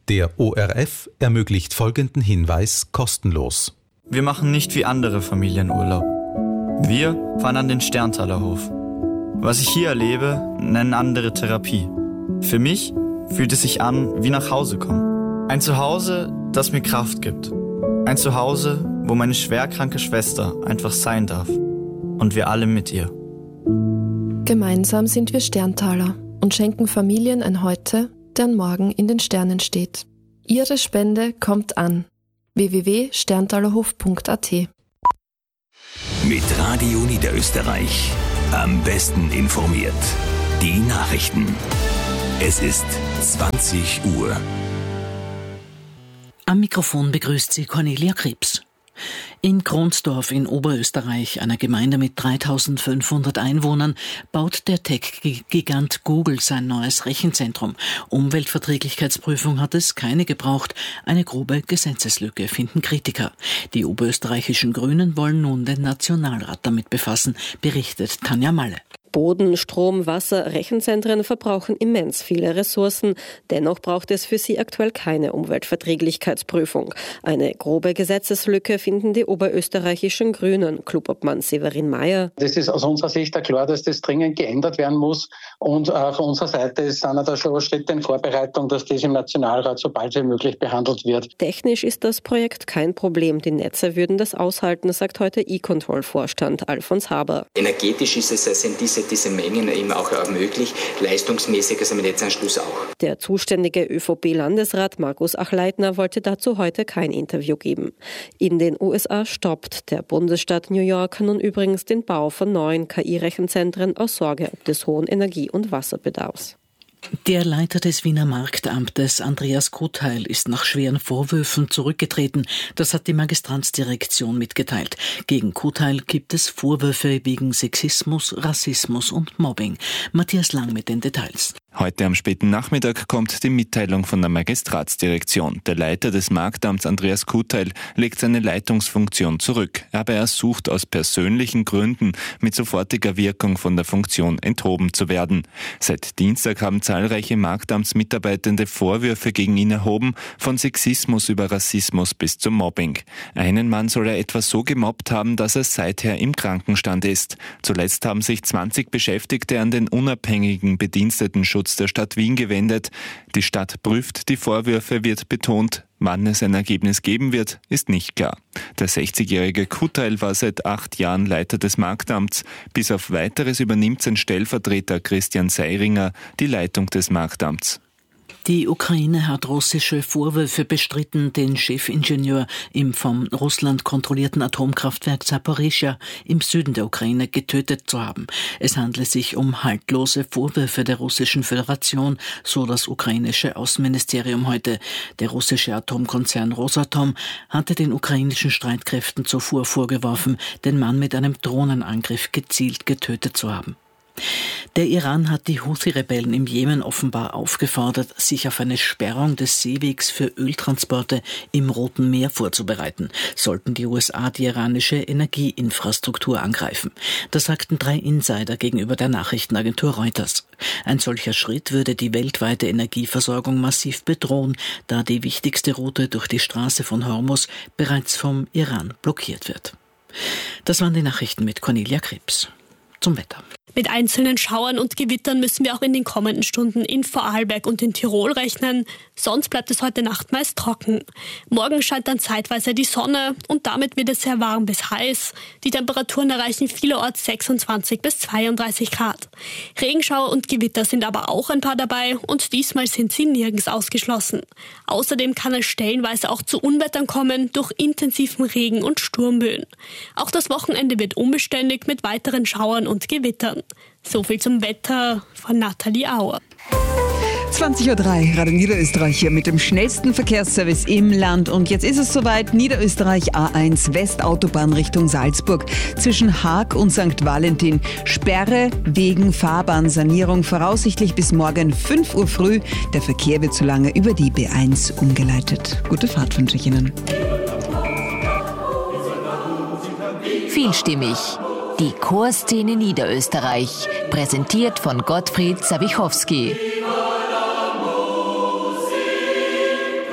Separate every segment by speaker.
Speaker 1: Der ORF ermöglicht folgenden Hinweis kostenlos.
Speaker 2: Wir machen nicht wie andere Familien Urlaub. Wir fahren an den Sterntalerhof. Was ich hier erlebe, nennen andere Therapie. Für mich fühlt es sich an wie nach Hause kommen. Ein Zuhause, das mir Kraft gibt. Ein Zuhause, wo meine schwerkranke Schwester einfach sein darf. Und wir alle mit ihr.
Speaker 3: Gemeinsam sind wir Sterntaler und schenken Familien ein Heute, deren Morgen in den Sternen steht. Ihre Spende kommt an. www.sterntalerhof.at.
Speaker 4: Mit Radio Niederösterreich. Am besten informiert. Die Nachrichten. Es ist 20 Uhr.
Speaker 5: Am Mikrofon begrüßt sie Cornelia Krebs. In Kronsdorf in Oberösterreich, einer Gemeinde mit 3500 Einwohnern, baut der Tech-Gigant Google sein neues Rechenzentrum. Umweltverträglichkeitsprüfung hat es keine gebraucht. Eine grobe Gesetzeslücke, finden Kritiker. Die oberösterreichischen Grünen wollen nun den Nationalrat damit befassen, berichtet Tanja Malle.
Speaker 6: Boden, Strom, Wasser, Rechenzentren verbrauchen immens viele Ressourcen. Dennoch braucht es für sie aktuell keine Umweltverträglichkeitsprüfung. Eine grobe Gesetzeslücke finden die oberösterreichischen Grünen. Clubobmann Severin Mayer.
Speaker 7: Das ist aus unserer Sicht klar, dass das dringend geändert werden muss. Und von unserer Seite sind da schon Schritte in Vorbereitung, dass das im Nationalrat so bald wie möglich behandelt wird.
Speaker 6: Technisch ist das Projekt kein Problem. Die Netze würden das aushalten, sagt heute E-Control-Vorstand Alfons Haber.
Speaker 8: Energetisch sind diese Mengen eben auch möglich, leistungsmäßig, also mit Netzanschluss auch.
Speaker 6: Der zuständige ÖVP-Landesrat Markus Achleitner wollte dazu heute kein Interview geben. In den USA stoppt der Bundesstaat New York nun übrigens den Bau von neuen KI-Rechenzentren aus Sorge ob des hohen Energie- und Wasserbedarfs.
Speaker 5: Der Leiter des Wiener Marktamtes, Andreas Kutheil, ist nach schweren Vorwürfen zurückgetreten. Das hat die Magistratsdirektion mitgeteilt. Gegen Kutheil gibt es Vorwürfe wegen Sexismus, Rassismus und Mobbing. Matthias Lang mit den Details.
Speaker 9: Heute am späten Nachmittag kommt die Mitteilung von der Magistratsdirektion. Der Leiter des Marktamts, Andreas Kutheil, legt seine Leitungsfunktion zurück. Er habe ersucht, aus persönlichen Gründen mit sofortiger Wirkung von der Funktion enthoben zu werden. Seit Dienstag haben zahlreiche Marktamtsmitarbeitende Vorwürfe gegen ihn erhoben, von Sexismus über Rassismus bis zum Mobbing. Einen Mann soll er etwa so gemobbt haben, dass er seither im Krankenstand ist. Zuletzt haben sich 20 Beschäftigte an den unabhängigen Bedienstetenschutz der Stadt Wien gewendet. Die Stadt prüft die Vorwürfe, wird betont. Wann es ein Ergebnis geben wird, ist nicht klar. Der 60-jährige Kutheil war seit 8 Jahren Leiter des Marktamts. Bis auf Weiteres übernimmt sein Stellvertreter Christian Seiringer die Leitung des Marktamts.
Speaker 5: Die Ukraine hat russische Vorwürfe bestritten, den Chefingenieur im von Russland kontrollierten Atomkraftwerk Zaporizhzhia im Süden der Ukraine getötet zu haben. Es handle sich um haltlose Vorwürfe der Russischen Föderation, so das ukrainische Außenministerium heute. Der russische Atomkonzern Rosatom hatte den ukrainischen Streitkräften zuvor vorgeworfen, den Mann mit einem Drohnenangriff gezielt getötet zu haben. Der Iran hat die Houthi-Rebellen im Jemen offenbar aufgefordert, sich auf eine Sperrung des Seewegs für Öltransporte im Roten Meer vorzubereiten, sollten die USA die iranische Energieinfrastruktur angreifen. Das sagten 3 Insider gegenüber der Nachrichtenagentur Reuters. Ein solcher Schritt würde die weltweite Energieversorgung massiv bedrohen, da die wichtigste Route durch die Straße von Hormuz bereits vom Iran blockiert wird. Das waren die Nachrichten mit Cornelia Krebs. Zum Wetter.
Speaker 10: Mit einzelnen Schauern und Gewittern müssen wir auch in den kommenden Stunden in Vorarlberg und in Tirol rechnen. Sonst bleibt es heute Nacht meist trocken. Morgen scheint dann zeitweise die Sonne und damit wird es sehr warm bis heiß. Die Temperaturen erreichen vielerorts 26 bis 32 Grad. Regenschauer und Gewitter sind aber auch ein paar dabei und diesmal sind sie nirgends ausgeschlossen. Außerdem kann es stellenweise auch zu Unwettern kommen durch intensiven Regen und Sturmböen. Auch das Wochenende wird unbeständig mit weiteren Schauern und Gewittern. So viel zum Wetter von Nathalie Auer.
Speaker 11: 20.03 Uhr, Radio Niederösterreich hier mit dem schnellsten Verkehrsservice im Land. Und jetzt ist es soweit, Niederösterreich A1 Westautobahn Richtung Salzburg. Zwischen Haag und St. Valentin Sperre wegen Fahrbahnsanierung, voraussichtlich bis morgen 5 Uhr früh. Der Verkehr wird so lange über die B1 umgeleitet. Gute Fahrt wünsche ich Ihnen.
Speaker 12: Vielstimmig. Die Chorszene Niederösterreich, präsentiert von Gottfried Sawichowski.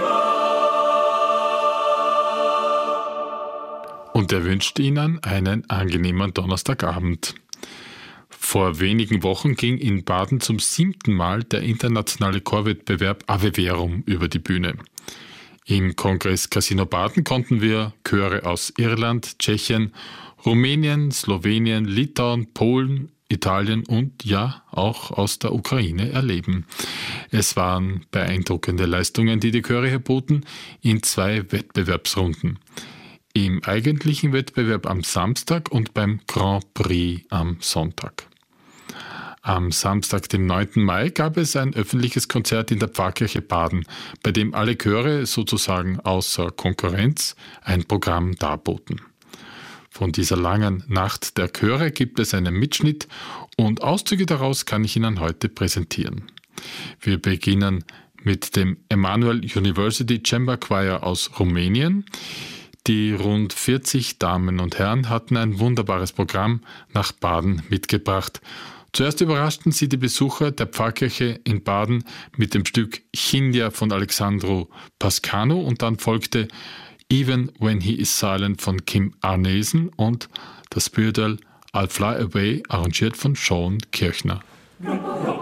Speaker 13: und er wünscht Ihnen einen angenehmen Donnerstagabend. Vor wenigen Wochen ging in Baden zum 7. Mal der internationale Chorwettbewerb Ave Verum über die Bühne. Im Kongress Casino Baden konnten wir Chöre aus Irland, Tschechien, Rumänien, Slowenien, Litauen, Polen, Italien und ja auch aus der Ukraine erleben. Es waren beeindruckende Leistungen, die Chöre hier boten, in 2 Wettbewerbsrunden. Im eigentlichen Wettbewerb am Samstag und beim Grand Prix am Sonntag. Am Samstag, dem 9. Mai, gab es ein öffentliches Konzert in der Pfarrkirche Baden, bei dem alle Chöre sozusagen außer Konkurrenz ein Programm darboten. Von dieser langen Nacht der Chöre gibt es einen Mitschnitt und Auszüge daraus kann ich Ihnen heute präsentieren. Wir beginnen mit dem Emmanuel University Chamber Choir aus Rumänien. Die rund 40 Damen und Herren hatten ein wunderbares Programm nach Baden mitgebracht. Zuerst überraschten sie die Besucher der Pfarrkirche in Baden mit dem Stück Chindia von Alexandru Pascanu und dann folgte Even When He Is Silent von Kim Arnesen und das Spiritual I'll Fly Away, arrangiert von Sean Kirchner.